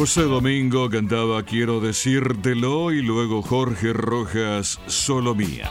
José Domingo cantaba Quiero decírtelo y luego Jorge Rojas Solo mía.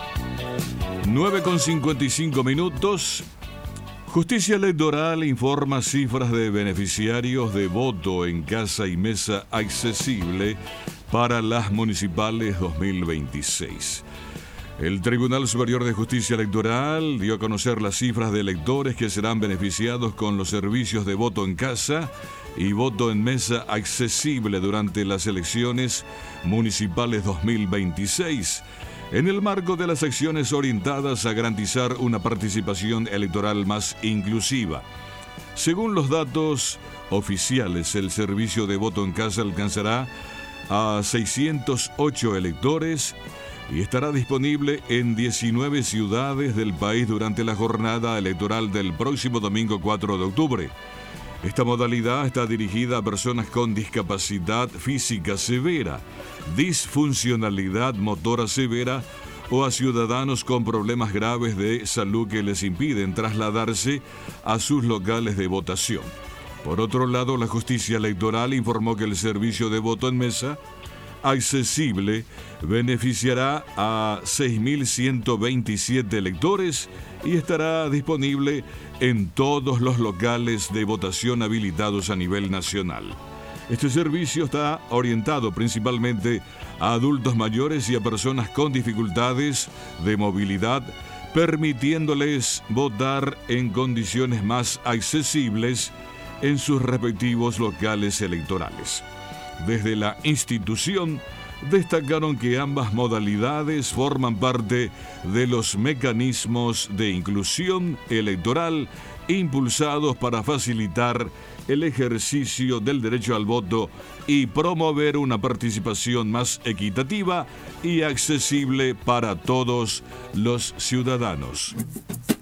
9:55. Justicia Electoral informa cifras de beneficiarios de voto en casa y mesa accesible para las municipales 2026. El Tribunal Superior de Justicia Electoral dio a conocer las cifras de electores que serán beneficiados con los servicios de voto en casa y voto en mesa accesible durante las elecciones municipales 2026, en el marco de las acciones orientadas a garantizar una participación electoral más inclusiva. Según los datos oficiales, el servicio de voto en casa alcanzará a 608 electores y estará disponible en 19 ciudades del país durante la jornada electoral del próximo domingo 4 de octubre. Esta modalidad está dirigida a personas con discapacidad física severa, disfuncionalidad motora severa o a ciudadanos con problemas graves de salud que les impiden trasladarse a sus locales de votación. Por otro lado, la Justicia Electoral informó que el servicio de voto en mesa accesible beneficiará a 6.127 electores y estará disponible en todos los locales de votación habilitados a nivel nacional. Este servicio está orientado principalmente a adultos mayores y a personas con dificultades de movilidad, permitiéndoles votar en condiciones más accesibles en sus respectivos locales electorales. Desde la institución destacaron que ambas modalidades forman parte de los mecanismos de inclusión electoral impulsados para facilitar el ejercicio del derecho al voto y promover una participación más equitativa y accesible para todos los ciudadanos.